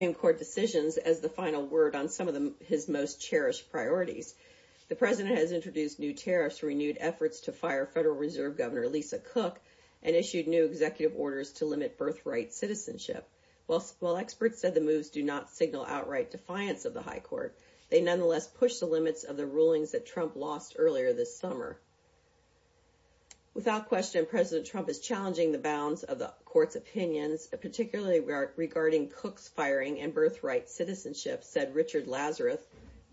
Supreme Court decisions as the final word on some of his most cherished priorities. The president has introduced new tariffs, renewed efforts to fire Federal Reserve Governor Lisa Cook, and issued new executive orders to limit birthright citizenship. While experts said the moves do not signal outright defiance of the High Court, they nonetheless push the limits of the rulings that Trump lost earlier this summer. Without question, President Trump is challenging the bounds of the court's opinions, particularly regarding Cook's firing and birthright citizenship, said Richard Lazarus,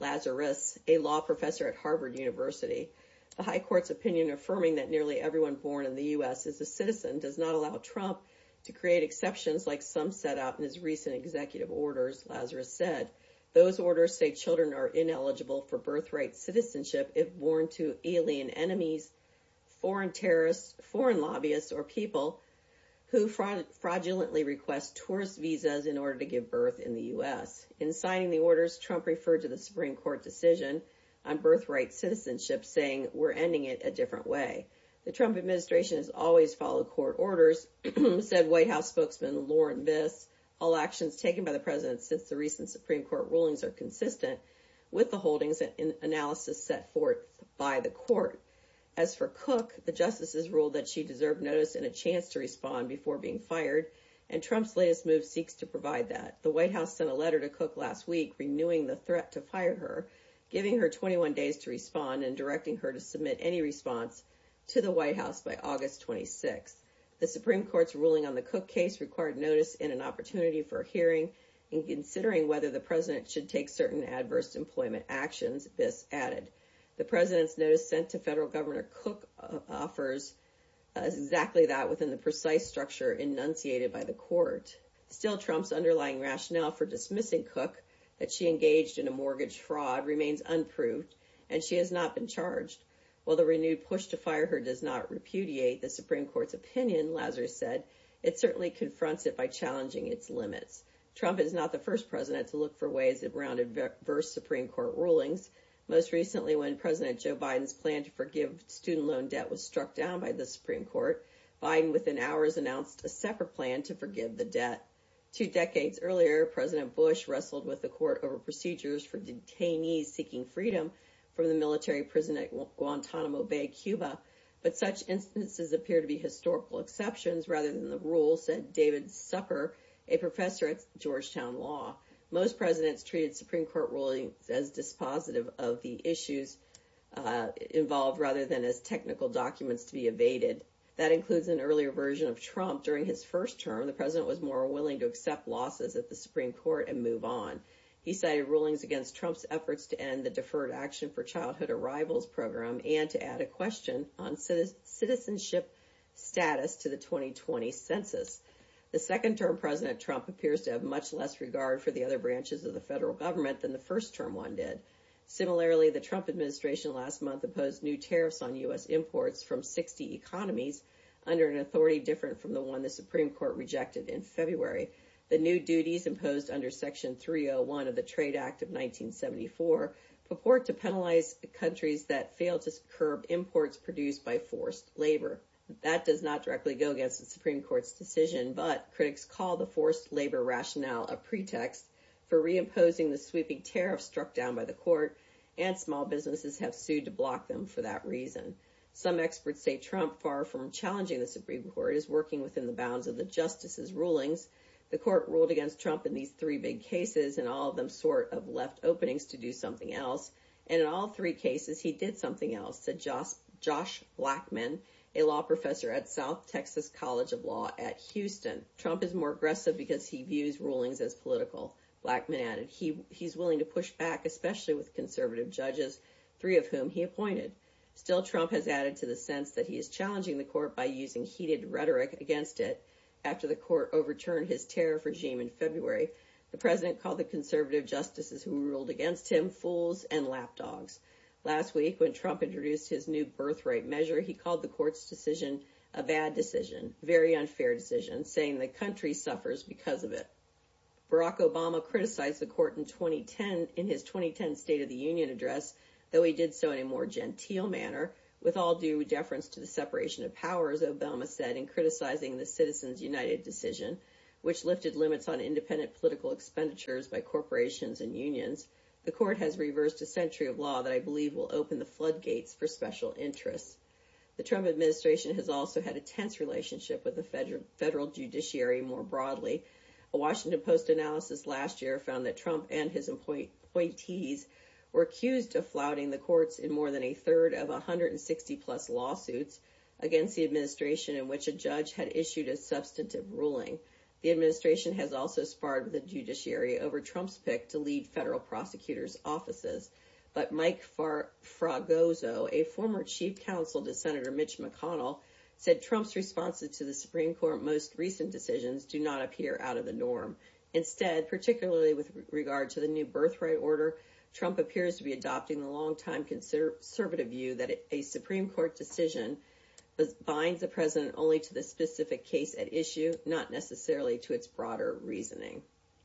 a law professor at Harvard University. The High Court's opinion affirming that nearly everyone born in the U.S. is a citizen does not allow Trump to create exceptions like some set out in his recent executive orders, Lazarus said. Those orders say children are ineligible for birthright citizenship if born to alien enemies, foreign terrorists, foreign lobbyists, or people who fraudulently request tourist visas in order to give birth in the U.S. In signing the orders, Trump referred to the Supreme Court decision on birthright citizenship, saying, "We're ending it a different way." The Trump administration has always followed court orders, said White House spokesman Lauren Biss. All actions taken by the president since the recent Supreme Court rulings are consistent with the holdings and analysis set forth by the court. As for Cook, the justices ruled that she deserved notice and a chance to respond before being fired, and Trump's latest move seeks to provide that. The White House sent a letter to Cook last week renewing the threat to fire her, giving her 21 days to respond and directing her to submit any response to the White House by August 26th. The Supreme Court's ruling on the Cook case required notice and an opportunity for a hearing in considering whether the president should take certain adverse employment actions, Biss added. The president's notice sent to federal Governor Cook offers exactly that within the precise structure enunciated by the court. Still, Trump's underlying rationale for dismissing Cook, that she engaged in a mortgage fraud, remains unproved, and she has not been charged. While the renewed push to fire her does not repudiate the Supreme Court's opinion, Lazarus said, it certainly confronts it by challenging its limits. Trump is not the first president to look for ways around adverse Supreme Court rulings. Most recently, when President Joe Biden's plan to forgive student loan debt was struck down by the Supreme Court, Biden within hours announced a separate plan to forgive the debt. 2 decades earlier, President Bush wrestled with the court over procedures for detainees seeking freedom from the military prison at Guantanamo Bay, Cuba, but such instances appear to be historical exceptions rather than the rule, said David Supper, a professor at Georgetown Law. Most presidents treated Supreme Court rulings as dispositive of the issues involved rather than as technical documents to be evaded. That includes an earlier version of Trump. During his first term, the president was more willing to accept losses at the Supreme Court and move on. He cited rulings against Trump's efforts to end the Deferred Action for Childhood Arrivals program and to add a question on citizenship status to the 2020 census. The second-term President Trump appears to have much less regard for the other branches of the federal government than the first-term one did. Similarly, the Trump administration last month imposed new tariffs on U.S. imports from 60 economies under an authority different from the one the Supreme Court rejected in February. The new duties imposed under Section 301 of the Trade Act of 1974 purport to penalize countries that fail to curb imports produced by forced labor. That does not directly go against the Supreme Court's decision, but critics call the forced labor rationale a pretext for reimposing the sweeping tariffs struck down by the court, and small businesses have sued to block them for that reason. Some experts say Trump, far from challenging the Supreme Court, is working within the bounds of the justices' rulings. The court ruled against Trump in these 3 big cases, and all of them sort of left openings to do something else. And in all 3 cases, he did something else, said Josh Blackman, a law professor at South Texas College of Law at Houston. Trump is more aggressive because he views rulings as political. Blackman added, he's willing to push back, especially with conservative judges, 3 of whom he appointed. Still, Trump has added to the sense that he is challenging the court by using heated rhetoric against it. After the court overturned his tariff regime in February, the president called the conservative justices who ruled against him fools and lapdogs. Last week, when Trump introduced his new birthright measure, he called the court's decision a bad decision, very unfair decision, saying the country suffers because of it. Barack Obama criticized the court in his 2010 State of the Union address, though he did so in a more genteel manner. With all due deference to the separation of powers, Obama said in criticizing the Citizens United decision, which lifted limits on independent political expenditures by corporations and unions. The court has reversed a century of law that I believe will open the floodgates for special interests. The Trump administration has also had a tense relationship with the federal judiciary more broadly. A Washington Post analysis last year found that Trump and his appointees were accused of flouting the courts in more than a third of 160-plus lawsuits against the administration in which a judge had issued a substantive ruling. The administration has also sparred with the judiciary over Trump's pick to lead federal prosecutors' offices. But Mike Fragoso, a former chief counsel to Senator Mitch McConnell, said Trump's responses to the Supreme Court's most recent decisions do not appear out of the norm. Instead, particularly with regard to the new birthright order, Trump appears to be adopting the longtime conservative view that a Supreme Court decision binds the president only to the specific case at issue, not necessarily to its broader reasoning.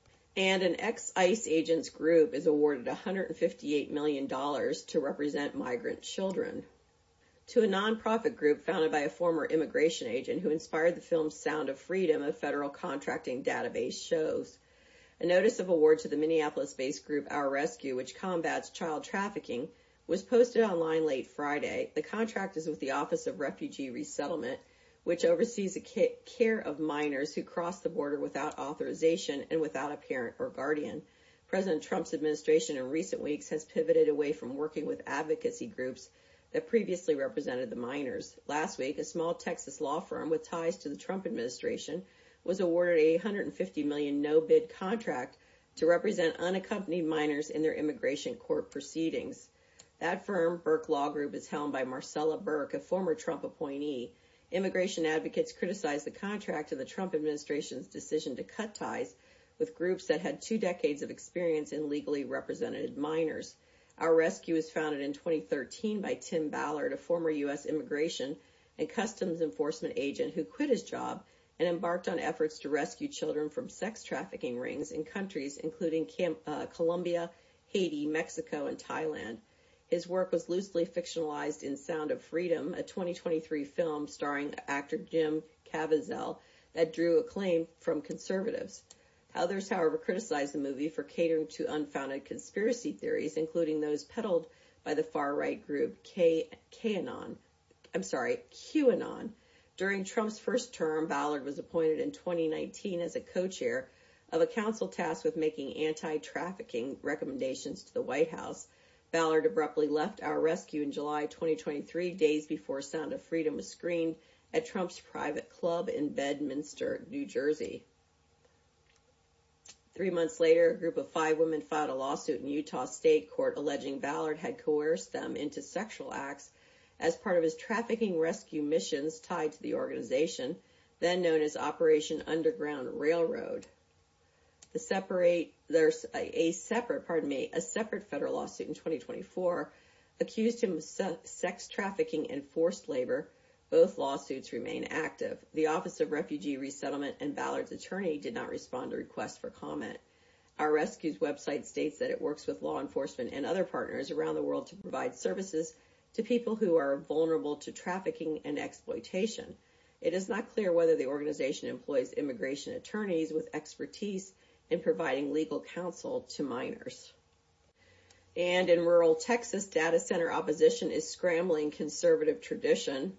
And an ex-ICE agents group is awarded $158 million to represent migrant children. To a nonprofit group founded by a former immigration agent who inspired the film Sound of Freedom, a federal contracting database shows. A notice of award to the Minneapolis-based group Our Rescue, which combats child trafficking, was posted online late Friday. The contract is with the Office of Refugee Resettlement, which oversees the care of minors who cross the border without authorization and without a parent or guardian. President Trump's administration in recent weeks has pivoted away from working with advocacy groups that previously represented the minors. Last week, a small Texas law firm with ties to the Trump administration was awarded a $150 million no-bid contract to represent unaccompanied minors in their immigration court proceedings. That firm, Burke Law Group, is helmed by Marcella Burke, a former Trump appointee. Immigration advocates criticized the contract and the Trump administration's decision to cut ties with groups that had 2 decades of experience in legally represented minors. Our Rescue was founded in 2013 by Tim Ballard, a former U.S. Immigration and Customs Enforcement agent who quit his job and embarked on efforts to rescue children from sex trafficking rings in countries including Colombia, Haiti, Mexico, and Thailand. His work was loosely fictionalized in Sound of Freedom, a 2023 film starring actor Jim Caviezel that drew acclaim from conservatives. Others, however, criticized the movie for catering to unfounded conspiracy theories, including those peddled by the far-right group QAnon. During Trump's first term, Ballard was appointed in 2019 as a co-chair of a council tasked with making anti-trafficking recommendations to the White House. Ballard abruptly left Our Rescue in July 2023, days before Sound of Freedom was screened at Trump's private club in Bedminster, New Jersey. 3 months later, a group of 5 women filed a lawsuit in Utah State Court alleging Ballard had coerced them into sexual acts as part of his trafficking rescue missions tied to the organization, then known as Operation Underground Railroad. A separate federal lawsuit in 2024 accused him of sex trafficking and forced labor. Both lawsuits remain active. The Office of Refugee Resettlement and Ballard's attorney did not respond to requests for comment. Our Rescue's website states that it works with law enforcement and other partners around the world to provide services to people who are vulnerable to trafficking and exploitation. It is not clear whether the organization employs immigration attorneys with expertise in providing legal counsel to minors. And in rural Texas, data center opposition is scrambling conservative tradition.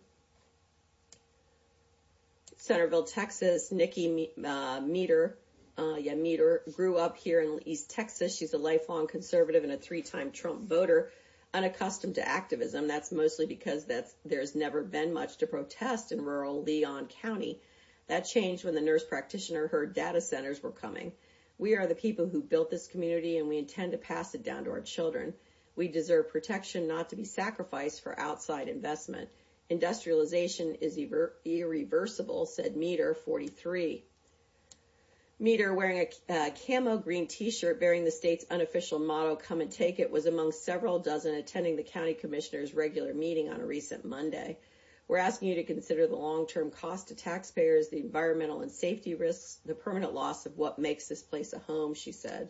Centerville, Texas, Nikki Meter grew up here in East Texas. She's a lifelong conservative and a 3-time Trump voter, unaccustomed to activism. That's mostly because there's never been much to protest in rural Leon County. That changed when the nurse practitioner heard data centers were coming. We are the people who built this community, and we intend to pass it down to our children. We deserve protection, not to be sacrificed for outside investment. Industrialization is irreversible, said Meter, 43. Meter, wearing a camo green T-shirt bearing the state's unofficial motto, "Come and Take It," was among several dozen attending the county commissioner's regular meeting on a recent Monday. We're asking you to consider the long-term cost to taxpayers, the environmental and safety risks, the permanent loss of what makes this place a home, she said.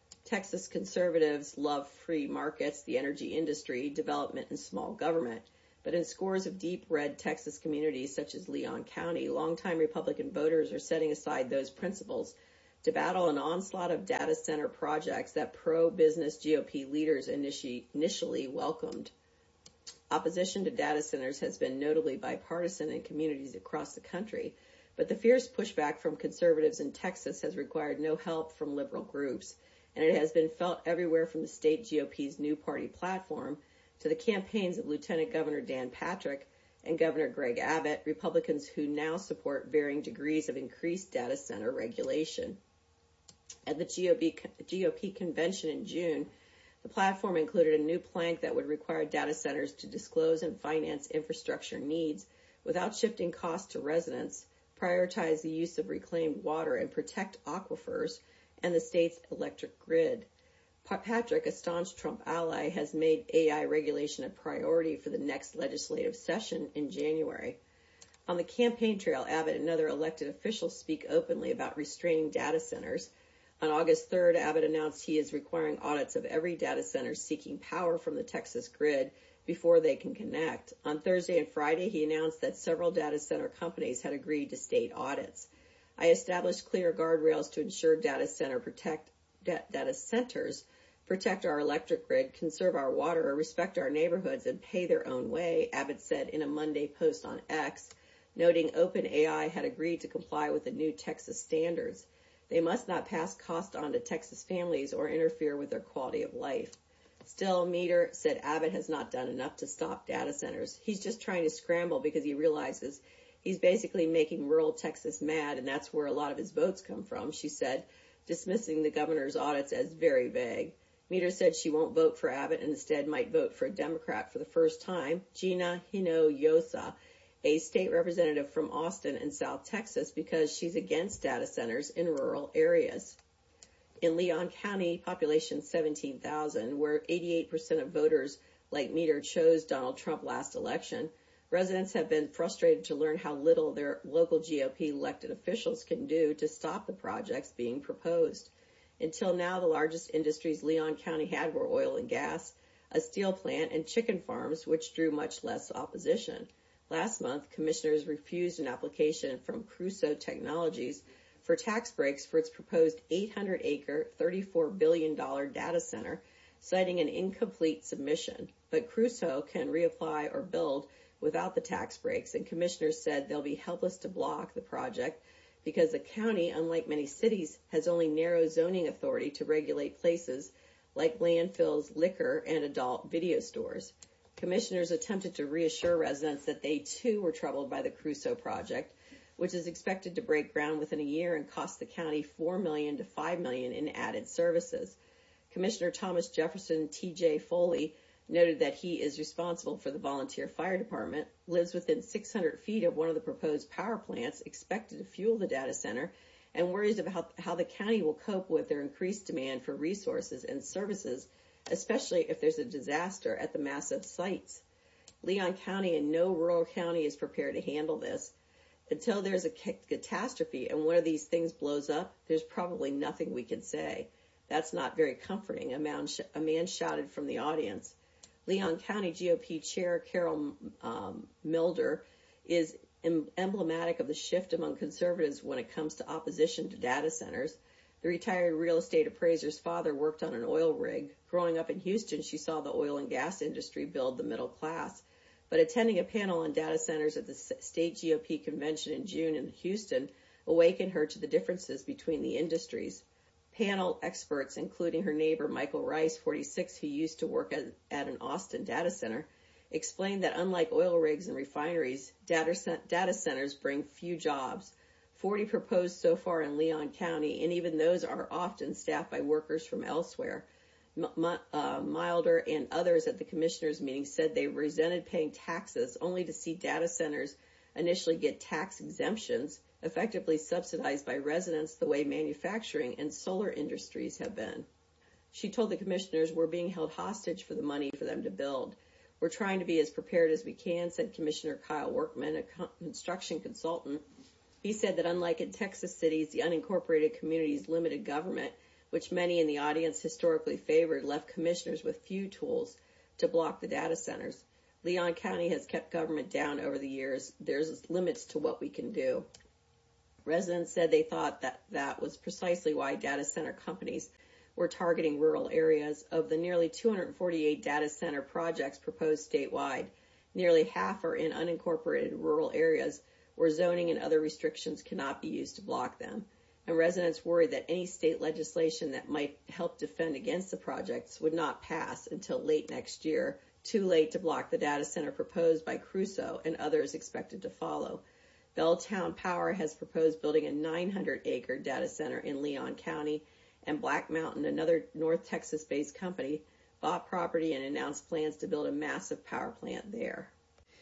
Texas conservatives love free markets, the energy industry, development, and small government. But in scores of deep red Texas communities such as Leon County, longtime Republican voters are setting aside those principles to battle an onslaught of data center projects that pro-business GOP leaders initially welcomed. Opposition to data centers has been notably bipartisan in communities across the country, but the fierce pushback from conservatives in Texas has required no help from liberal groups, and it has been felt everywhere from the state GOP's new party platform to the campaigns of Lieutenant Governor Dan Patrick and Governor Greg Abbott, Republicans who now support varying degrees of increased data center regulation. At the GOP convention in June, the platform included a new plank that would require data centers to disclose and finance infrastructure needs without shifting costs to residents, prioritize the use of reclaimed water, and protect aquifers and the state's electric grid. Patrick, a staunch Trump ally, has made AI regulation a priority for the next legislative session in January. On the campaign trail, Abbott and other elected officials speak openly about restraining data centers. On August 3rd, Abbott announced he is requiring audits of every data center seeking power from the Texas grid before they can connect. On Thursday and Friday, he announced that several data center companies had agreed to state audits. I established clear guardrails to ensure data centers protect our electric grid, conserve our water, respect our neighborhoods, and pay their own way, Abbott said in a Monday post on X, noting OpenAI had agreed to comply with the new Texas standards. They must not pass cost on to Texas families or interfere with their quality of life. Still, Meador said Abbott has not done enough to stop data centers. He's just trying to scramble because he realizes he's basically making rural Texas mad, and that's where a lot of his votes come from, she said, dismissing the governor's audits as very vague. Meador said she won't vote for Abbott and instead might vote for a Democrat for the first time, Gina Hinojosa, a state representative from Austin and South Texas, because she's against data centers in rural areas. In Leon County, population 17,000, where 88% of voters like Meador chose Donald Trump last election, residents have been frustrated to learn how little their local GOP elected officials can do to stop the projects being proposed. Until now, the largest industries Leon County had were oil and gas, a steel plant, and chicken farms, which drew much less opposition. Last month, commissioners refused an application from Crusoe Technologies for tax breaks for its proposed 800-acre, $34 billion data center, citing an incomplete submission. But Crusoe can reapply or build without the tax breaks, and commissioners said they'll be helpless to block the project because the county, unlike many cities, has only narrow zoning authority to regulate places like landfills, liquor, and adult video stores. Commissioners attempted to reassure residents that they too were troubled by the Crusoe project, which is expected to break ground within a year and cost the county $4 million to $5 million in added services. Commissioner Thomas Jefferson T.J. Foley noted that he is responsible for the volunteer fire department, lives within 600 feet of one of the proposed power plants expected to fuel the data center, and worries about how the county will cope with their increased demand for resources and services, especially if there's a disaster at the massive sites. Leon County and no rural county is prepared to handle this. Until there's a catastrophe and one of these things blows up, there's probably nothing we can say. That's not very comforting, a man shouted from the audience. Leon County GOP Chair Carol Milder is emblematic of the shift among conservatives when it comes to opposition to data centers. The retired real estate appraiser's father worked on an oil rig. Growing up in Houston, she saw the oil and gas industry build the middle class. But attending a panel on data centers at the state GOP convention in June in Houston awakened her to the differences between the industries. Panel experts, including her neighbor Michael Rice, 46, who used to work at an Austin data center, explained that unlike oil rigs and refineries, data centers bring few jobs. 40 proposed so far in Leon County, and even those are often staffed by workers from elsewhere. Milder and others at the commissioners' meeting said they resented paying taxes only to see data centers initially get tax exemptions, effectively subsidized by residents the way manufacturing and solar industries have been. She told the commissioners, "We're being held hostage for the money for them to build. We're trying to be as prepared as we can," said Commissioner Kyle Workman, a construction consultant. He said that unlike in Texas cities, the unincorporated community's limited government, which many in the audience historically favored, left commissioners with few tools to block the data centers. Leon County has kept government down over the years. There's limits to what we can do. Residents said they thought that was precisely why data center companies were targeting rural areas. Of the nearly 248 data center projects proposed statewide, nearly half are in unincorporated rural areas where zoning and other restrictions cannot be used to block them. And residents worried that any state legislation that might help defend against the projects would not pass until late next year, too late to block the data center proposed by Crusoe and others expected to follow. Belltown Power has proposed building a 900-acre data center in Leon County, and Black Mountain, another North Texas-based company, bought property and announced plans to build a massive power plant there.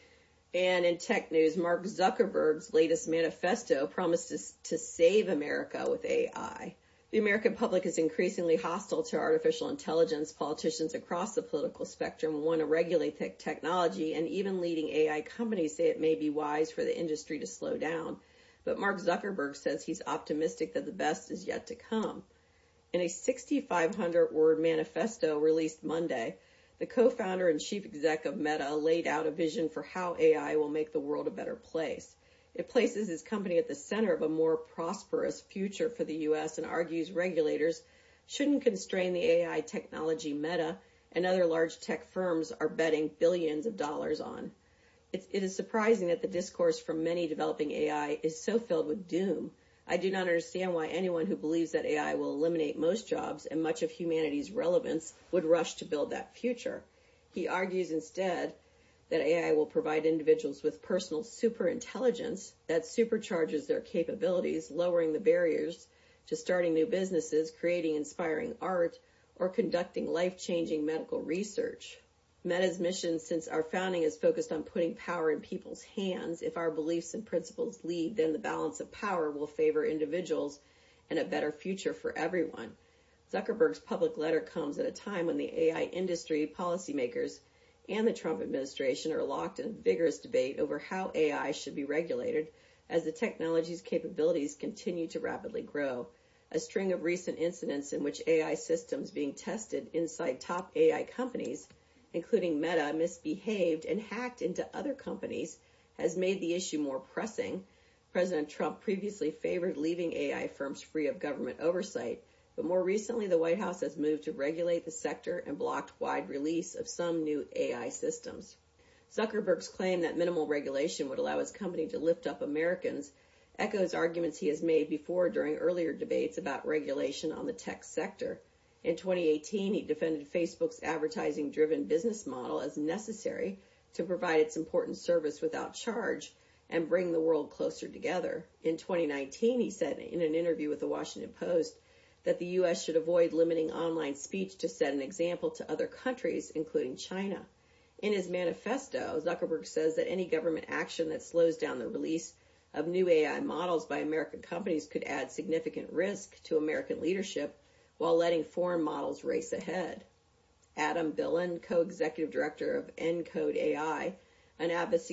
And in tech news, Mark Zuckerberg's latest manifesto promises to save America with AI. The American public is increasingly hostile to artificial intelligence. Politicians across the political spectrum want to regulate technology, and even leading AI companies say it may be wise for the industry to slow down. But Mark Zuckerberg says he's optimistic that the best is yet to come. In a 6,500-word manifesto released Monday, the co-founder and chief exec of Meta laid out a vision for how AI will make the world a better place. It places his company at the center of a more prosperous future for the U.S. and argues regulators shouldn't constrain the AI technology Meta and other large tech firms are betting billions of dollars on. It is surprising that the discourse from many developing AI is so filled with doom. I do not understand why anyone who believes that AI will eliminate most jobs and much of humanity's relevance would rush to build that future. He argues instead that AI will provide individuals with personal superintelligence that supercharges their capabilities, lowering the barriers to starting new businesses, creating inspiring art, or conducting life-changing medical research. Meta's mission since our founding is focused on putting power in people's hands. If our beliefs and principles lead, then the balance of power will favor individuals and a better future for everyone. Zuckerberg's public letter comes at a time when the AI industry, policymakers, and the Trump administration are locked in a vigorous debate over how AI should be regulated as the technology's capabilities continue to rapidly grow. A string of recent incidents in which AI systems being tested inside top AI companies, including Meta, misbehaved and hacked into other companies, has made the issue more pressing. President Trump previously favored leaving AI firms free of government oversight, but more recently the White House has moved to regulate the sector and blocked wide release of some new AI systems. Zuckerberg's claim that minimal regulation would allow his company to lift up Americans echoes arguments he has made before during earlier debates about regulation on the tech sector. In 2018, he defended Facebook's advertising-driven business model as necessary to provide its important service without charge and bring the world closer together. In 2019, he said in an interview with the Washington Post that the U.S. should avoid limiting online speech to set an example to other countries, including China. In his manifesto, Zuckerberg says that any government action that slows down the release of new AI models by American companies could add significant risk to American leadership while letting foreign models race ahead. Adam Billen, co-executive director of Encode AI, an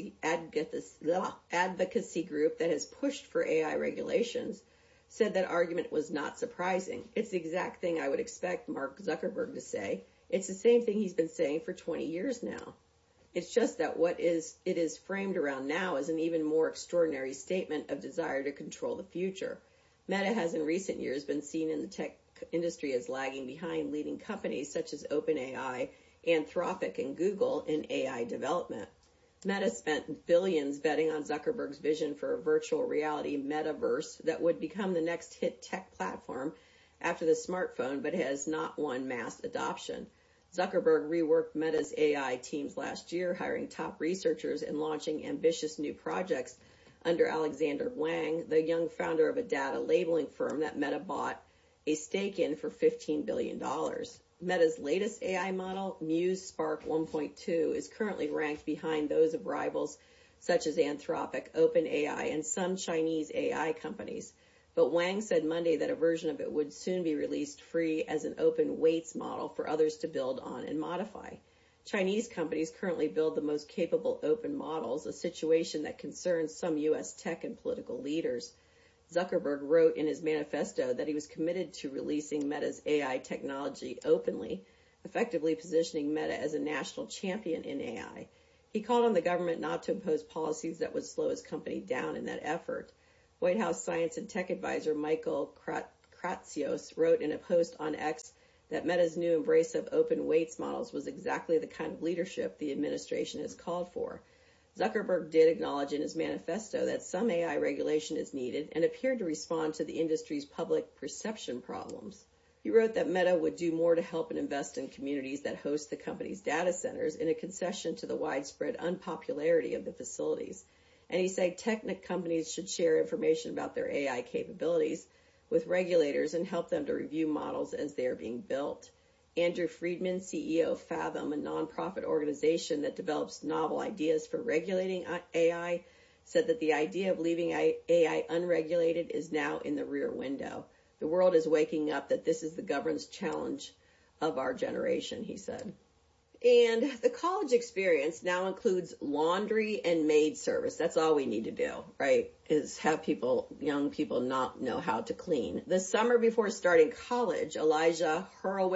advocacy group that has pushed for AI regulations, said that argument was not surprising. It's the exact thing I would expect Mark Zuckerberg to say. It's the same thing he's been saying for 20 years now. It's just that it is framed around now as an even more extraordinary statement of desire to control the future. Meta has in recent years been seen in the tech industry as lagging behind leading companies such as OpenAI, Anthropic, and Google in AI development. Meta spent billions betting on Zuckerberg's vision for a virtual reality metaverse that would become the next hit tech platform after the smartphone, but has not won mass adoption. Zuckerberg reworked Meta's AI teams last year, hiring top researchers and launching ambitious new projects under Alexander Wang, the young founder of a data labeling firm that Meta bought a stake in for $15 billion. Meta's latest AI model, Muse Spark 1.2, is currently ranked behind those of rivals such as Anthropic, OpenAI, and some Chinese AI companies. But Wang said Monday that a version of it would soon be released free as an open weights model for others to build on and modify. Chinese companies currently build the most capable open models, a situation that concerns some U.S. tech and political leaders. Zuckerberg wrote in his manifesto that he was committed to releasing Meta's AI technology openly, effectively positioning Meta as a national champion in AI. He called on the government not to impose policies that would slow his company down in that effort. White House Science and Tech Advisor Michael Kratsios wrote in a post on X that Meta's new embrace of open weights models was exactly the kind of leadership the administration has called for. Zuckerberg did acknowledge in his manifesto that some AI regulation is needed and appeared to respond to the industry's public perception problems. He wrote that Meta would do more to help and invest in communities that host the company's data centers in a concession to the widespread unpopularity of the facilities. And he said tech companies should share information about their AI capabilities with regulators and help them to review models as they are being built. Andrew Friedman, CEO of Fathom, a nonprofit organization that develops novel ideas for regulating AI, said that the idea of leaving AI unregulated is now in the rear window. The world is waking up that this is the governance challenge of our generation, he said. And the college experience now includes laundry and maid service. That's all we need to do, right? Is have young people not know how to clean. The summer before starting college, Elijah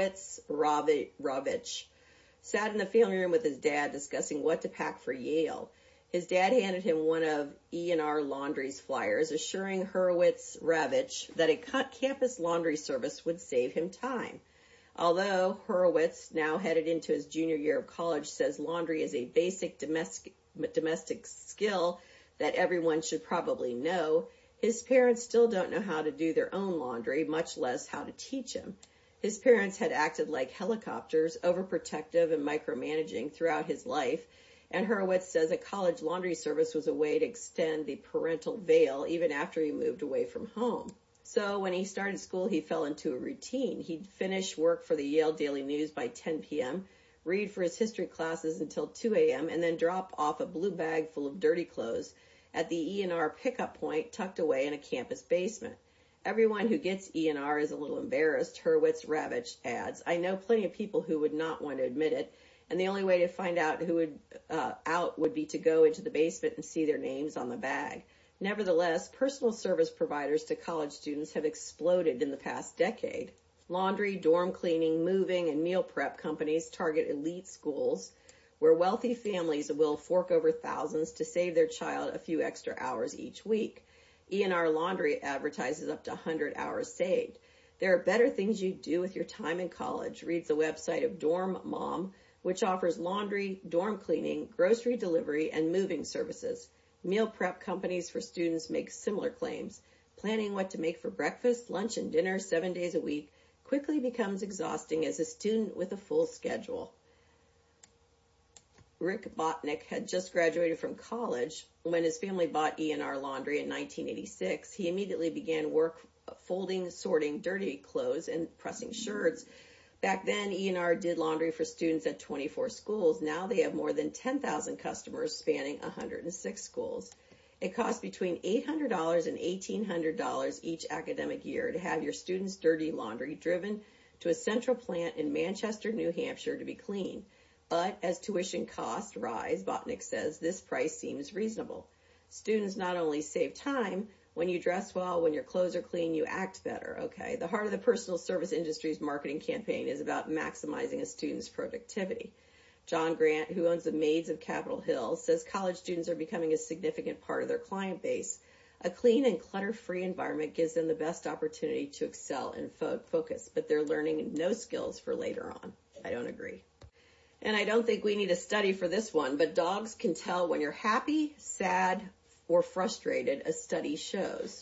Horowitz-Ravitch sat in the family room with his dad discussing what to pack for Yale. His dad handed him one of E&R Laundry's flyers, assuring Horowitz-Ravitch that a campus laundry service would save him time. Although Horowitz, now headed into his junior year of college, says laundry is a basic domestic skill that everyone should probably know, his parents still don't know how to do their own laundry, much less how to teach him. His parents had acted like helicopters, overprotective and micromanaging throughout his life, and Horowitz says a college laundry service was a way to extend the parental veil even after he moved away from home. So when he started school, he fell into a routine. He'd finish work for the Yale Daily News by 10 p.m., read for his history classes until 2 a.m., and then drop off a blue bag full of dirty clothes at the E&R pickup point tucked away in a campus basement. Everyone who gets E&R is a little embarrassed, Horowitz-Ravitch adds. I know plenty of people who would not want to admit it, and the only way to find out who would be to go into the basement and see their names on the bag. Nevertheless, personal service providers to college students have exploded in the past decade. Laundry, dorm cleaning, moving, and meal prep companies target elite schools where wealthy families will fork over thousands to save their child a few extra hours each week. E&R Laundry advertises up to 100 hours saved. There are better things you do with your time in college, reads the website of Dorm Mom, which offers laundry, dorm cleaning, grocery delivery, and moving services. Meal prep companies for students make similar claims. Planning what to make for breakfast, lunch, and dinner 7 days a week quickly becomes exhausting as a student with a full schedule. Rick Botnick had just graduated from college when his family bought E&R Laundry in 1986. He immediately began work folding, sorting dirty clothes, and pressing shirts. Back then, E&R did laundry for students at 24 schools. Now they have more than 10,000 customers spanning 106 schools. It costs between $800 and $1,800 each academic year to have your students' dirty laundry driven to a central plant in Manchester, New Hampshire to be cleaned. But as tuition costs rise, Botnick says, this price seems reasonable. Students not only save time, when you dress well, when your clothes are clean, you act better, okay? The heart of the personal service industry's marketing campaign is about maximizing a student's productivity. John Grant, who owns the Maids of Capitol Hill, says college students are becoming a significant part of their client base. A clean and clutter-free environment gives them the best opportunity to excel and focus, but they're learning no skills for later on. I don't agree. And I don't think we need a study for this one, but dogs can tell when you're happy, sad, or frustrated, a study shows.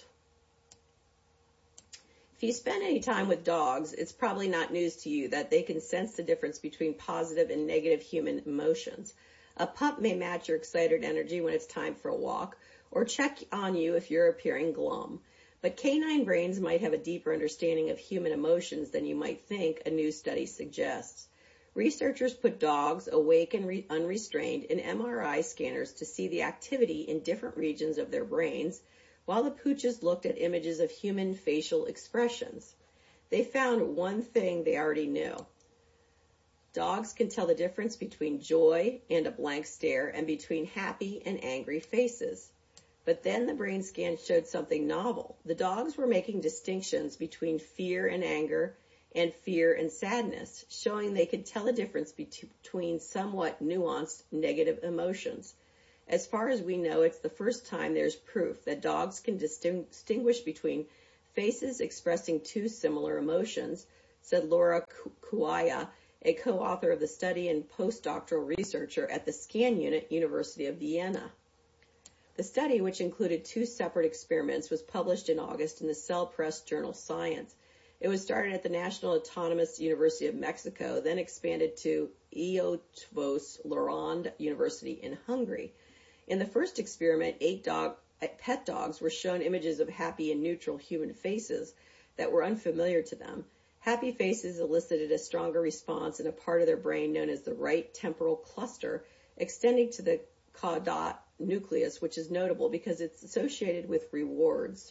If you spend any time with dogs, it's probably not news to you that they can sense the difference between positive and negative human emotions. A pup may match your excited energy when it's time for a walk, or check on you if you're appearing glum. But canine brains might have a deeper understanding of human emotions than you might think, a new study suggests. Researchers put dogs, awake and unrestrained, in MRI scanners to see the activity in different regions of their brains, while the pooches looked at images of human facial expressions. They found one thing they already knew. Dogs can tell the difference between joy and a blank stare and between happy and angry faces. But then the brain scan showed something novel. The dogs were making distinctions between fear and anger, and fear and sadness, showing they could tell a difference between somewhat nuanced negative emotions. As far as we know, it's the first time there's proof that dogs can distinguish between faces expressing two similar emotions, said Laura Kuaya, a co-author of the study and postdoctoral researcher at the SCAN Unit, University of Vienna. The study, which included 2 separate experiments, was published in August in the Cell Press journal Science. It was started at the National Autonomous University of Mexico, then expanded to Eötvös Loránd University in Hungary. In the first experiment, 8 pet dogs were shown images of happy and neutral human faces that were unfamiliar to them. Happy faces elicited a stronger response in a part of their brain known as the right temporal cluster, extending to the caudate nucleus, which is notable because it's associated with rewards.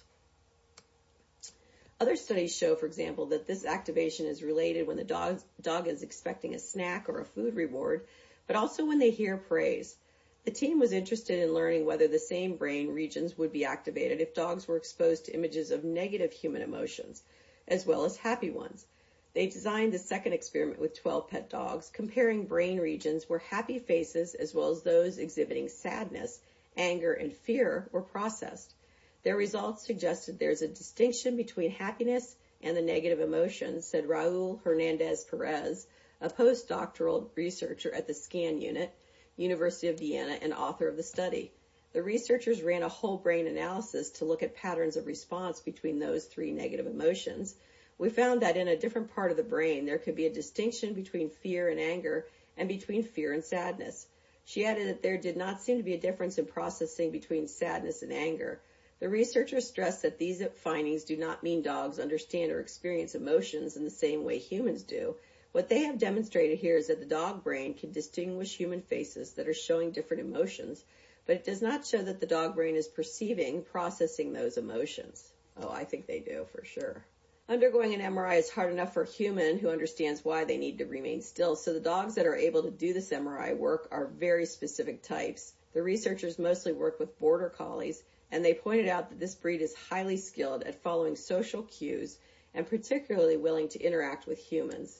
Other studies show, for example, that this activation is related when the dog is expecting a snack or a food reward, but also when they hear praise. The team was interested in learning whether the same brain regions would be activated if dogs were exposed to images of negative human emotions, as well as happy ones. They designed the second experiment with 12 pet dogs, comparing brain regions where happy faces, as well as those exhibiting sadness, anger, and fear, were processed. Their results suggested there's a distinction between happiness and the negative emotions, said Raul Hernandez Perez, a postdoctoral researcher at the SCAN Unit, University of Vienna, and author of the study. The researchers ran a whole brain analysis to look at patterns of response between those 3 negative emotions. We found that in a different part of the brain, there could be a distinction between fear and anger and between fear and sadness. She added that there did not seem to be a difference in processing between sadness and anger. The researchers stressed that these findings do not mean dogs understand or experience emotions in the same way humans do. What they have demonstrated here is that the dog brain can distinguish human faces that are showing different emotions, but it does not show that the dog brain is processing those emotions. Oh, I think they do, for sure. Undergoing an MRI is hard enough for a human who understands why they need to remain still, so the dogs that are able to do this MRI work are very specific types. The researchers mostly work with border collies, and they pointed out that this breed is highly skilled at following social cues and particularly willing to interact with humans.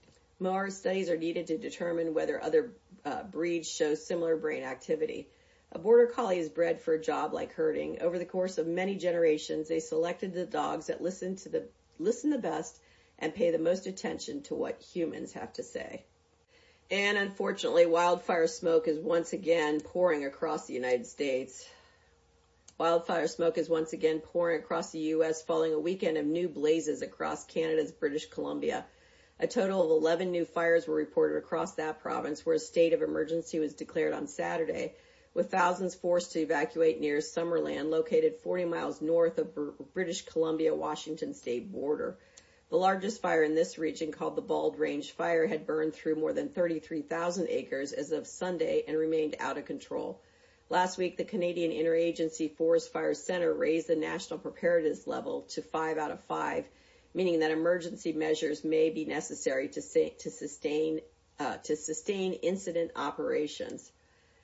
More studies are needed to determine whether other breeds show similar brain activity. A border collie is bred for a job like herding. Over the course of many generations, they selected the dogs that listen the best and pay the most attention to what humans have to say. And unfortunately, wildfire smoke is once again pouring across the United States. Wildfire smoke is once again pouring across the U.S. following a weekend of new blazes across Canada's British Columbia. A total of 11 new fires were reported across that province, where a state of emergency was declared on Saturday, with thousands forced to evacuate near Summerland, located 40 miles north of British Columbia-Washington state border. The largest fire in this region, called the Bald Range Fire, had burned through more than 33,000 acres as of Sunday and remained out of control. Last week, the Canadian Interagency Forest Fire Center raised the national preparedness level to 5 out of 5, meaning that emergency measures may be necessary to sustain incident operations.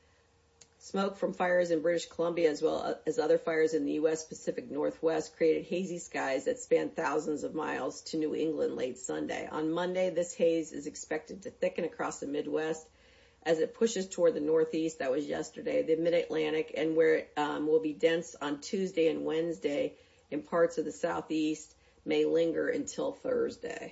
Smoke from fires in British Columbia, as well as other fires in the U.S. Pacific Northwest, created hazy skies that spanned thousands of miles to New England late Sunday. On Monday, this haze is expected to thicken across the Midwest as it pushes toward the Northeast. That was yesterday, the Mid-Atlantic, and where it will be dense on Tuesday and Wednesday in parts of the Southeast, may linger until Thursday.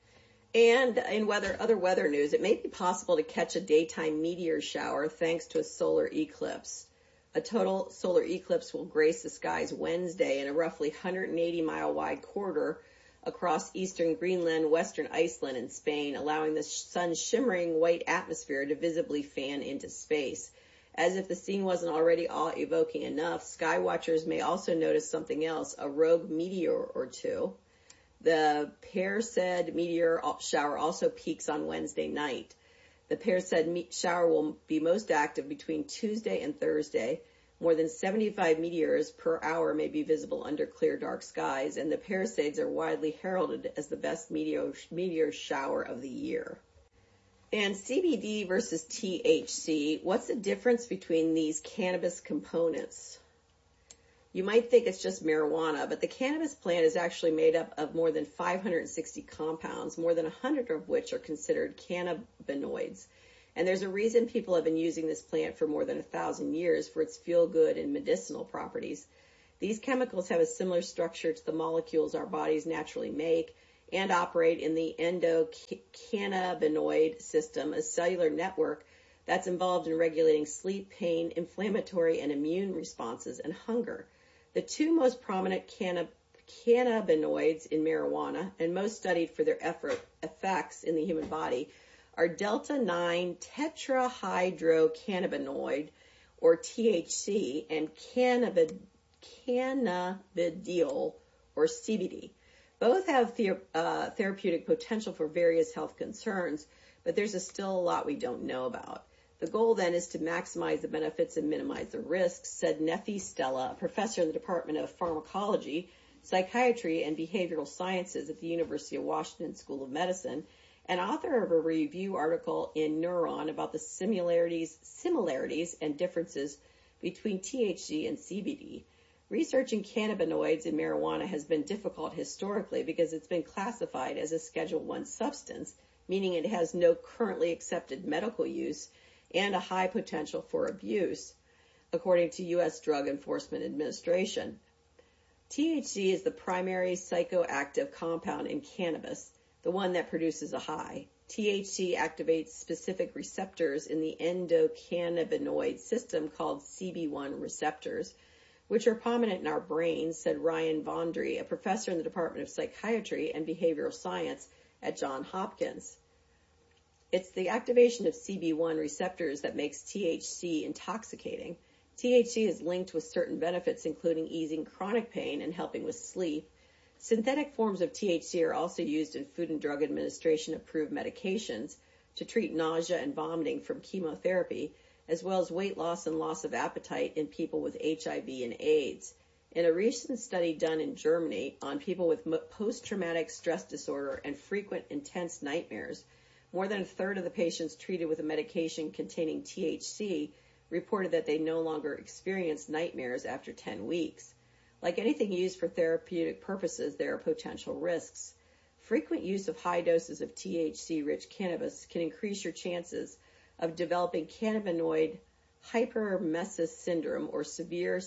And in other weather news, it may be possible to catch a daytime meteor shower thanks to a solar eclipse. A total solar eclipse will grace the skies Wednesday in a roughly 180-mile wide corridor across eastern Greenland, western Iceland, and Spain, allowing the sun's shimmering white atmosphere to visibly fan into space. As if the scene wasn't already awe-evoking enough, sky watchers may also notice something else, a rogue meteor or two. The Perseid meteor shower also peaks on Wednesday night. The Perseid shower will be most active between Tuesday and Thursday. More than 75 meteors per hour may be visible under clear, dark skies, and the Perseids are widely heralded as the best meteor shower of the year. And CBD versus THC, what's the difference between these cannabis components? You might think it's just marijuana, but the cannabis plant is actually made up of more than 560 compounds, more than 100 of which are considered cannabinoids. And there's a reason people have been using this plant for more than 1,000 years for its feel-good and medicinal properties. These chemicals have a similar structure to the molecules our bodies naturally make and operate in the endocannabinoid system, a cellular network that's involved in regulating sleep, pain, inflammatory and immune responses, and hunger. The two most prominent cannabinoids in marijuana, and most studied for their effects in the human body, are delta-9 tetrahydrocannabinoid, or THC, and cannabidiol, or CBD. Both have therapeutic potential for various health concerns, but there's still a lot we don't know about. The goal then is to maximize the benefits and minimize the risks, said Nefi Stella, a professor in the Department of Pharmacology, Psychiatry, and Behavioral Sciences at the University of Washington School of Medicine, and author of a review article in Neuron about the similarities and differences between THC and CBD. Researching cannabinoids in marijuana has been difficult historically because it's been classified as a Schedule I substance, meaning it has no currently accepted medical use and a high potential for abuse, according to U.S. Drug Enforcement Administration. THC is the primary psychoactive compound in cannabis, the one that produces a high. THC activates specific receptors in the endocannabinoid system called CB1 receptors, which are prominent in our brains, said Ryan Vondry, a professor in the Department of Psychiatry and Behavioral Science at Johns Hopkins. It's the activation of CB1 receptors that makes THC intoxicating. THC is linked with certain benefits, including easing chronic pain and helping with sleep. Synthetic forms of THC are also used in Food and Drug Administration-approved medications to treat nausea and vomiting from chemotherapy, as well as weight loss and loss of appetite in people with HIV and AIDS. In a recent study done in Germany on people with post-traumatic stress disorder and frequent intense nightmares, more than a third of the patients treated with a medication containing THC reported that they no longer experienced nightmares after 10 weeks. Like anything used for therapeutic purposes, there are potential risks. Frequent use of high doses of THC-rich cannabis can increase your chances of developing cannabinoid hyperemesis syndrome, or severe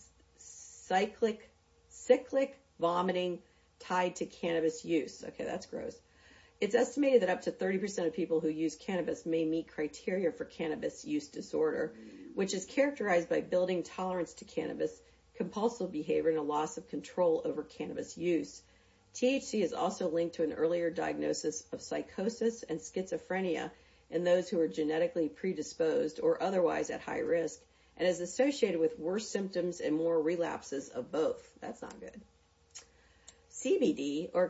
cyclic vomiting tied to cannabis use. Okay, that's gross. It's estimated that up to 30% of people who use cannabis may meet criteria for cannabis use disorder, which is characterized by building tolerance to cannabis, compulsive behavior, and a loss of control over cannabis use. THC is also linked to an earlier diagnosis of psychosis and schizophrenia in those who are genetically predisposed or otherwise at high risk, and is associated with worse symptoms and more relapses of both. That's not good. CBD, or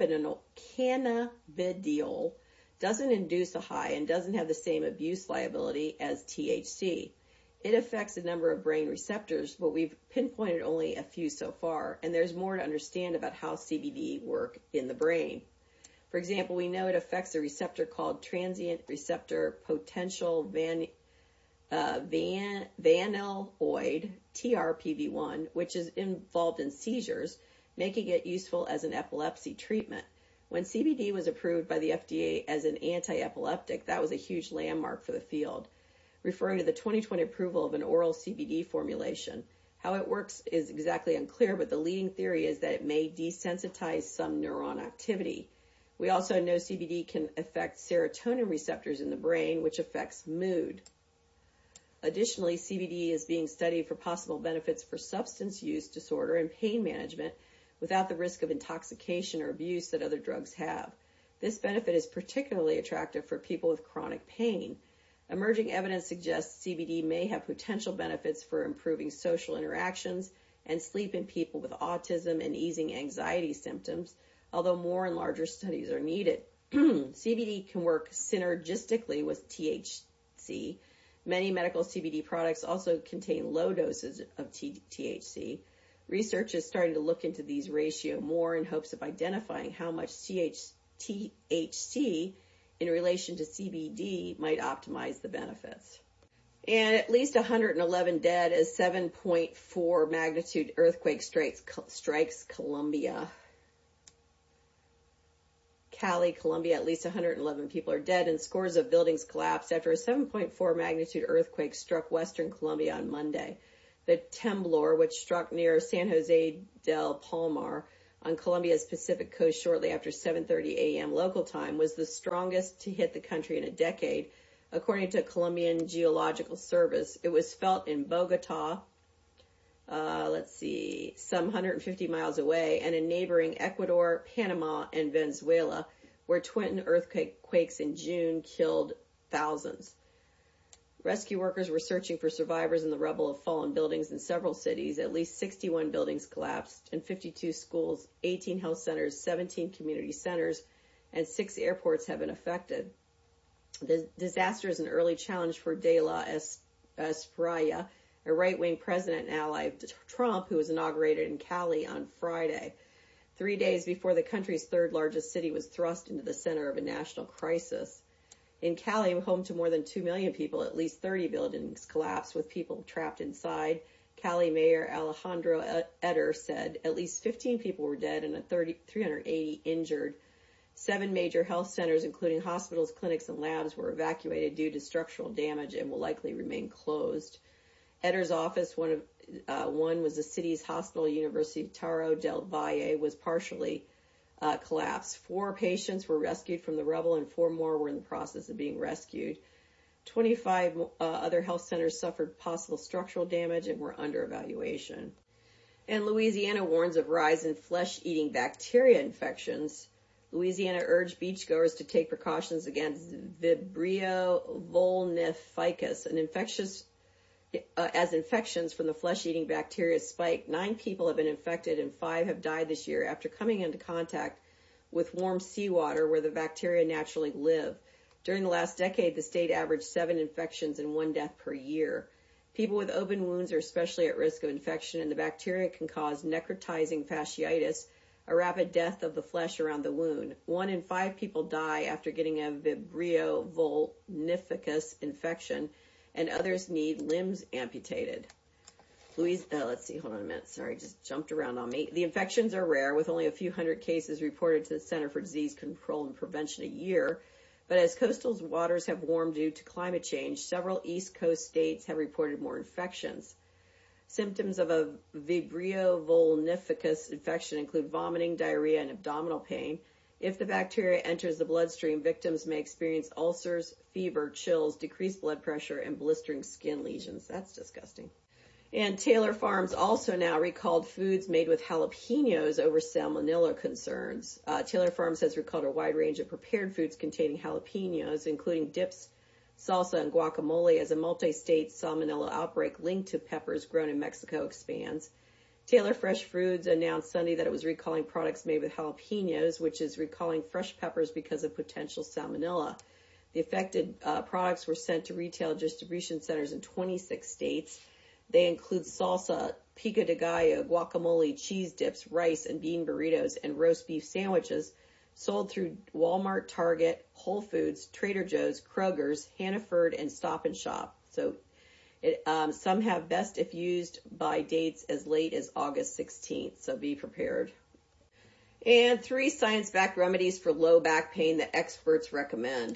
cannabidiol, doesn't induce a high and doesn't have the same abuse liability as THC. It affects a number of brain receptors, but we've pinpointed only a few so far, and there's more to understand about how CBD work in the brain. For example, we know it affects a receptor called transient receptor potential vanilloid, TRPV1, which is involved in seizures, making it useful as an epilepsy treatment. When CBD was approved by the FDA as an anti-epileptic, that was a huge landmark for the field, referring to the 2020 approval of an oral CBD formulation. How it works is exactly unclear, but the leading theory is that it may desensitize some neuron activity. We also know CBD can affect serotonin receptors in the brain, which affects mood. Additionally, CBD is being studied for possible benefits for substance use disorder and pain management without the risk of intoxication or abuse that other drugs have. This benefit is particularly attractive for people with chronic pain. Emerging evidence suggests CBD may have potential benefits for improving social interactions and sleep in people with autism and easing anxiety symptoms, although more and larger studies are needed. CBD can work synergistically with THC. Many medical CBD products also contain low doses of THC. Research is starting to look into these ratio more in hopes of identifying how much THC in relation to CBD might optimize the benefits. And at least 111 dead as 7.4 magnitude earthquake strikes Colombia. Cali, Colombia, at least 111 people are dead and scores of buildings collapsed after a 7.4 magnitude earthquake struck western Colombia on Monday. The temblor, which struck near San Jose del Palmar on Colombia's Pacific coast shortly after 7:30 a.m. local time, was the strongest to hit the country in a decade, according to Colombian Geological Service. It was felt in Bogota, some 150 miles away, and in neighboring Ecuador, Panama, and Venezuela, where twin earthquakes in June killed thousands. Rescue workers were searching for survivors in the rubble of fallen buildings in several cities. At least 61 buildings collapsed, and 52 schools, 18 health centers, 17 community centers, and 6 airports have been affected. The disaster is an early challenge for De La Espriella, a right-wing president and ally of Trump, who was inaugurated in Cali on Friday, 3 days before the country's third-largest city was thrust into the center of a national crisis. In Cali, home to more than 2 million people, at least 30 buildings collapsed with people trapped inside. Cali Mayor Alejandro Eder said at least 15 people were dead and 380 injured. 7 major health centers, including hospitals, clinics, and labs, were evacuated due to structural damage and will likely remain closed. Eder's office, one was the city's hospital, Universitario del Valle, was partially collapsed. 4 patients were rescued from the rubble, and 4 more were in the process of being rescued. 25 other health centers suffered possible structural damage and were under evaluation. And Louisiana warns of rise in flesh-eating bacteria infections. Louisiana urged beachgoers to take precautions against Vibrio vulnificus, as infections from the flesh-eating bacteria spike. 9 people have been infected and 5 have died this year after coming into contact with warm seawater where the bacteria naturally live. During the last decade, the state averaged 7 infections and 1 death per year. People with open wounds are especially at risk of infection, and the bacteria can cause necrotizing fasciitis, a rapid death of the flesh around the wound. 1 in 5 people die after getting a Vibrio vulnificus infection, and others need limbs amputated. Hold on a minute. Sorry, just jumped around on me. The infections are rare, with only a few hundred cases reported to the Center for Disease Control and Prevention a year. But as coastal waters have warmed due to climate change, several East Coast states have reported more infections. Symptoms of a Vibrio vulnificus infection include vomiting, diarrhea, and abdominal pain. If the bacteria enters the bloodstream, victims may experience ulcers, fever, chills, decreased blood pressure, and blistering skin lesions. That's disgusting. And Taylor Farms also now recalled foods made with jalapenos over salmonella concerns. Taylor Farms has recalled a wide range of prepared foods containing jalapenos, including dips, salsa, and guacamole, as a multi-state salmonella outbreak linked to peppers grown in Mexico expands. Taylor Fresh Foods announced Sunday that it was recalling products made with jalapenos, which is recalling fresh peppers because of potential salmonella. The affected products were sent to retail distribution centers in 26 states. They include salsa, pico de gallo, guacamole, cheese dips, rice and bean burritos, and roast beef sandwiches sold through Walmart, Target, Whole Foods, Trader Joe's, Kroger's, Hannaford, and Stop and Shop. So some have best if used by dates as late as August 16th, so be prepared. And 3 science-backed remedies for low back pain that experts recommend.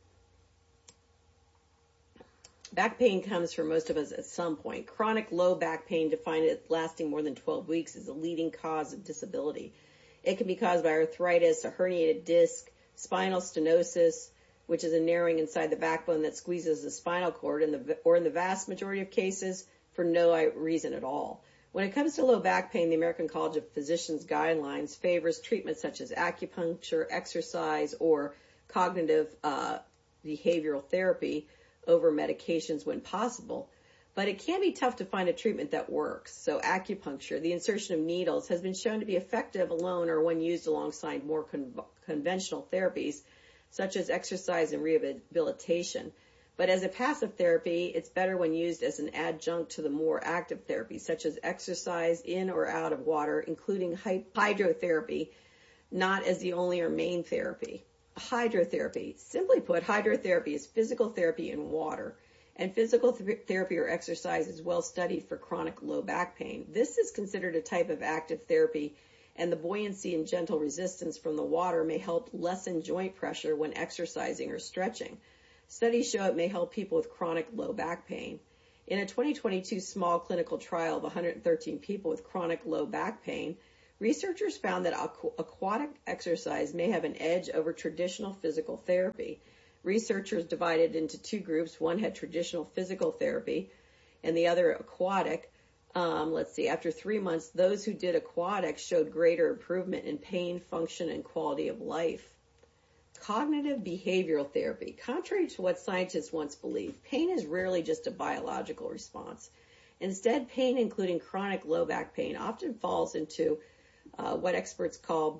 Back pain comes for most of us at some point. Chronic low back pain, defined as lasting more than 12 weeks, is a leading cause of disability. It can be caused by arthritis, a herniated disc, spinal stenosis, which is a narrowing inside the backbone that squeezes the spinal cord, or in the vast majority of cases, for no reason at all. When it comes to low back pain, the American College of Physicians guidelines favors treatments such as acupuncture, exercise, or cognitive behavioral therapy over medications when possible. But it can be tough to find a treatment that works. So acupuncture, the insertion of needles, has been shown to be effective alone or when used alongside more conventional therapies, such as exercise and rehabilitation. But as a passive therapy, it's better when used as an adjunct to the more active therapies, such as exercise in or out of water, including hydrotherapy, not as the only or main therapy. Hydrotherapy. Simply put, hydrotherapy is physical therapy in water. And physical therapy or exercise is well studied for chronic low back pain. This is considered a type of active therapy, and the buoyancy and gentle resistance from the water may help lessen joint pressure when exercising or stretching. Studies show it may help people with chronic low back pain. In a 2022 small clinical trial of 113 people with chronic low back pain, researchers found that aquatic exercise may have an edge over traditional physical therapy. Researchers divided into two groups. One had traditional physical therapy and the other aquatic. After 3 months, those who did aquatic showed greater improvement in pain, function, and quality of life. Cognitive behavioral therapy. Contrary to what scientists once believed, pain is rarely just a biological response. Instead, pain, including chronic low back pain, often falls into what experts call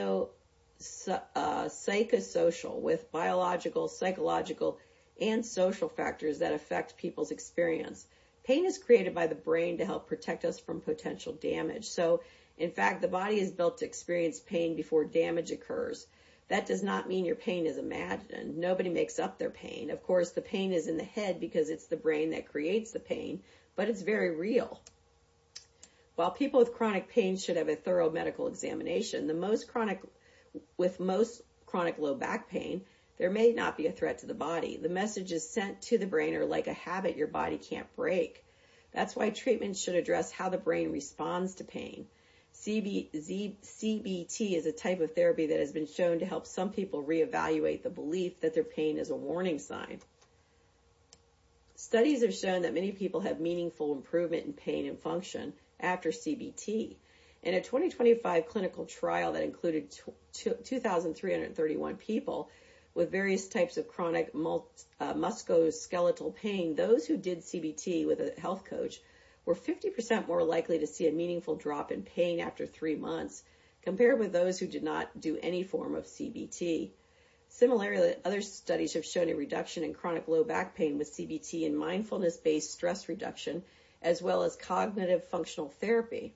psychosocial, with biological, psychological, and social factors that affect people's experience. Pain is created by the brain to help protect us from potential damage. So, in fact, the body is built to experience pain before damage occurs. That does not mean your pain is imagined. Nobody makes up their pain. Of course, the pain is in the head because it's the brain that creates the pain, but it's very real. While people with chronic pain should have a thorough medical examination, most chronic low back pain, there may not be a threat to the body. The messages sent to the brain are like a habit your body can't break. That's why treatment should address how the brain responds to pain. CBT is a type of therapy that has been shown to help some people reevaluate the belief that their pain is a warning sign. Studies have shown that many people have meaningful improvement in pain and function after CBT. In a 2025 clinical trial that included 2,331 people with various types of chronic musculoskeletal pain, those who did CBT with a health coach were 50% more likely to see a meaningful drop in pain after 3 months, compared with those who did not do any form of CBT. Similarly, other studies have shown a reduction in chronic low back pain with CBT and mindfulness-based stress reduction, as well as cognitive functional therapy,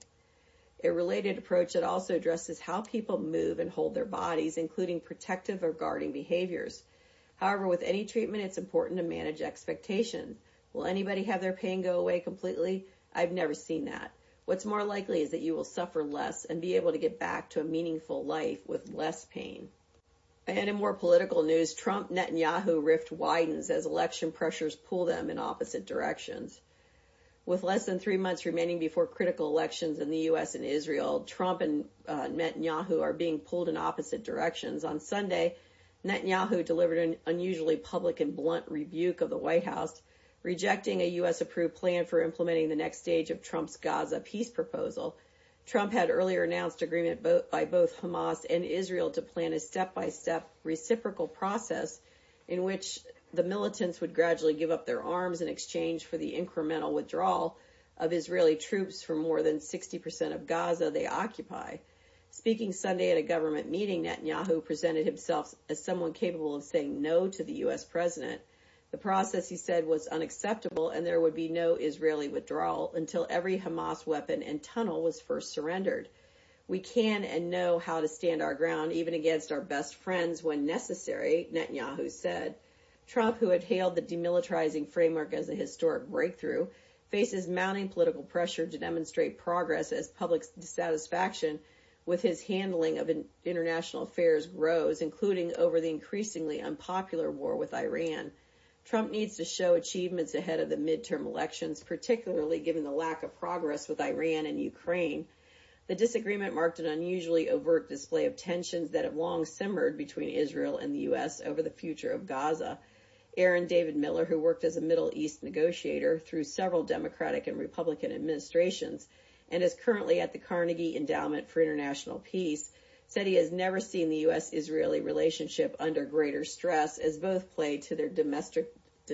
a related approach that also addresses how people move and hold their bodies, including protective or guarding behaviors. However, with any treatment, it's important to manage expectations. Will anybody have their pain go away completely? I've never seen that. What's more likely is that you will suffer less and be able to get back to a meaningful life with less pain. And in more political news, Trump-Netanyahu rift widens as election pressures pull them in opposite directions. With less than 3 months remaining before critical elections in the U.S. and Israel, Trump and Netanyahu are being pulled in opposite directions. On Sunday, Netanyahu delivered an unusually public and blunt rebuke of the White House, rejecting a U.S.-approved plan for implementing the next stage of Trump's Gaza peace proposal. Trump had earlier announced agreement by both Hamas and Israel to plan a step-by-step reciprocal process in which the militants would gradually give up their arms in exchange for the incremental withdrawal of Israeli troops from more than 60% of Gaza they occupy. Speaking Sunday at a government meeting, Netanyahu presented himself as someone capable of saying no to the U.S. president. The process, he said, was unacceptable, and there would be no Israeli withdrawal until every Hamas weapon and tunnel was first surrendered. We can and know how to stand our ground, even against our best friends when necessary, Netanyahu said. Trump, who had hailed the demilitarizing framework as a historic breakthrough, faces mounting political pressure to demonstrate progress as public dissatisfaction with his handling of international affairs grows, including over the increasingly unpopular war with Iran. Trump needs to show achievements ahead of the midterm elections, particularly given the lack of progress with Iran and Ukraine. The disagreement marked an unusually overt display of tensions that have long simmered between Israel and the U.S. over the future of Gaza. Aaron David Miller, who worked as a Middle East negotiator through several Democratic and Republican administrations and is currently at the Carnegie Endowment for International Peace, said he has never seen the U.S.-Israeli relationship under greater stress, as both play to their domestic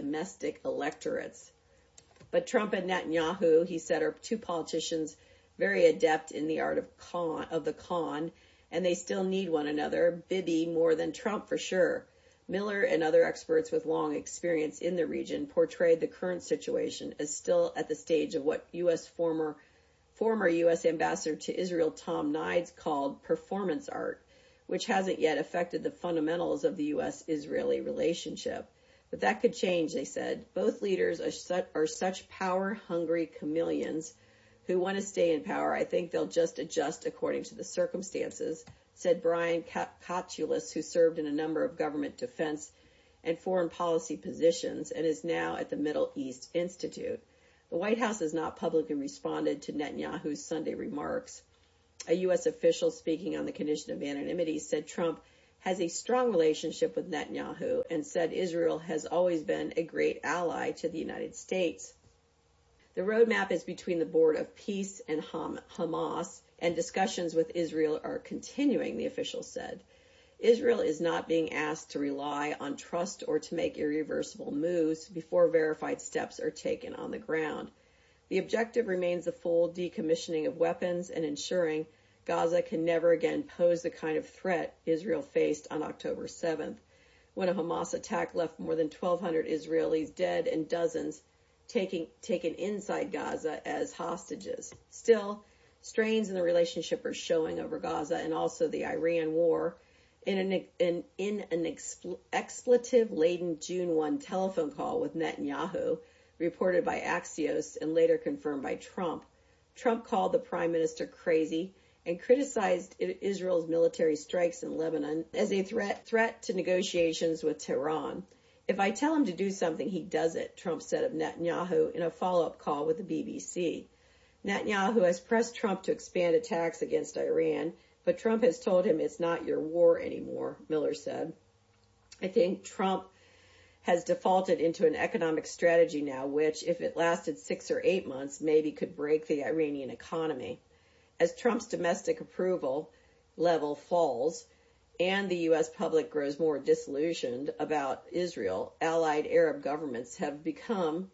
electorates. But Trump and Netanyahu, he said, are two politicians very adept in the art of the con, and they still need one another, Bibi more than Trump for sure. Miller and other experts with long experience in the region portrayed the current situation as still at the stage of what former U.S. Ambassador to Israel Tom Nides called performance art, which hasn't yet affected the fundamentals of the U.S.-Israeli relationship. But that could change, they said. Both leaders are such power-hungry chameleons who want to stay in power. I think they'll just adjust according to the circumstances, said Brian Katulis, who served in a number of government defense and foreign policy positions and is now at the Middle East Institute. The White House has not publicly responded to Netanyahu's Sunday remarks. A U.S. official speaking on the condition of anonymity said Trump has a strong relationship with Netanyahu and said Israel has always been a great ally to the United States. The roadmap is between the Board of Peace and Hamas, and discussions with Israel are continuing, the official said. Israel is not being asked to rely on trust or to make irreversible moves before verified steps are taken on the ground. The objective remains the full decommissioning of weapons and ensuring Gaza can never again pose the kind of threat Israel faced on October 7th, when a Hamas attack left more than 1,200 Israelis dead and dozens taken inside Gaza as hostages. Still, strains in the relationship are showing over Gaza and also the Iran war. In an expletive-laden June 1 telephone call with Netanyahu, reported by Axios and later confirmed by Trump, Trump called the prime minister crazy and criticized Israel's military strikes in Lebanon as a threat to negotiations with Tehran. If I tell him to do something, he does it, Trump said of Netanyahu in a follow-up call with the BBC. Netanyahu has pressed Trump to expand attacks against Iran, but Trump has told him it's not your war anymore, Miller said. I think Trump has defaulted into an economic strategy now, which, if it lasted 6 or 8 months, maybe could break the Iranian economy. As Trump's domestic approval level falls and the U.S. public grows more disillusioned about Israel, allied Arab governments have become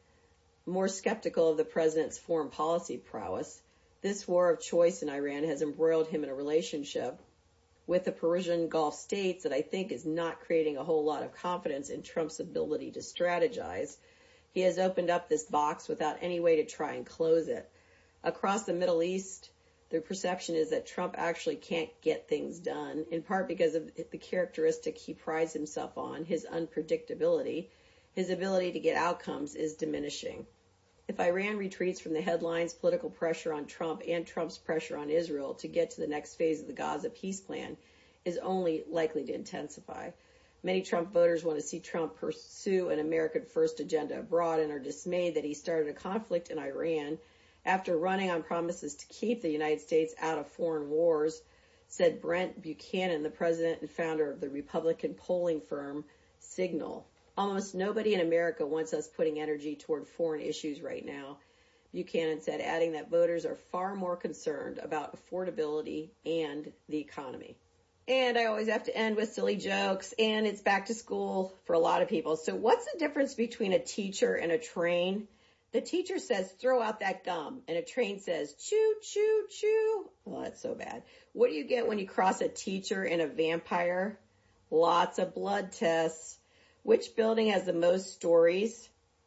more skeptical of the president's foreign policy prowess. This war of choice in Iran has embroiled him in a relationship with the Persian Gulf states that I think is not creating a whole lot of confidence in Trump's ability to strategize. He has opened up this box without any way to try and close it. Across the Middle East, the perception is that Trump actually can't get things done, in part because of the characteristic he prides himself on, his unpredictability. His ability to get outcomes is diminishing. If Iran retreats from the headlines, political pressure on Trump and Trump's pressure on Israel to get to the next phase of the Gaza peace plan is only likely to intensify. Many Trump voters want to see Trump pursue an American first agenda abroad and are dismayed that he started a conflict in Iran after running on promises to keep the United States out of foreign wars, said Brent Buchanan, the president and founder of the Republican polling firm Signal. Almost nobody in America wants us putting energy toward foreign issues right now, Buchanan said, adding that voters are far more concerned about affordability and the economy. And I always have to end with silly jokes, and it's back to school for a lot of people. So what's the difference between a teacher and a train? The teacher says, throw out that gum, and a train says, choo, choo, choo. Oh, that's so bad. What do you get when you cross a teacher and a vampire? Lots of blood tests. Which building has the most stories?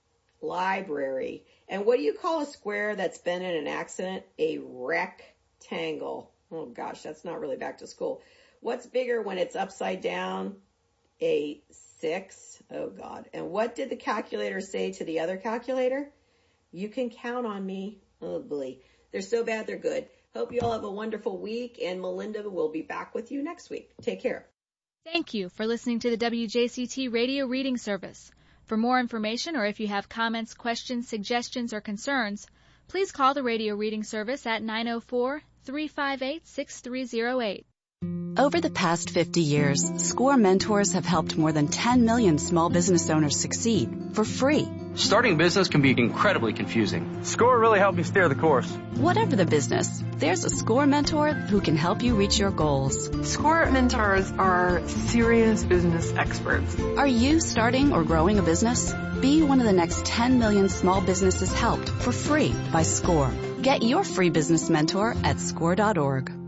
Library. And what do you call a square that's been in an accident? A rectangle. Oh gosh, that's not really back to school. What's bigger when it's upside down? A 6. Oh God. And what did the calculator say to the other calculator? You can count on me. Oh boy. They're so bad they're good. Hope you all have a wonderful week, and Melinda will be back with you next week. Take care. Thank you for listening to the WJCT Radio Reading Service. For more information, or if you have comments, questions, suggestions, or concerns, please call the Radio Reading Service at 904-358-6308. Over the past 50 years, SCORE mentors have helped more than 10 million small business owners succeed for free. Starting business can be incredibly confusing. SCORE really helped me steer the course. Whatever the business, there's a SCORE mentor who can help you reach your goals. SCORE mentors are serious business experts. Are you starting or growing a business? Be one of the next 10 million small businesses helped for free by SCORE. Get your free business mentor at SCORE.org.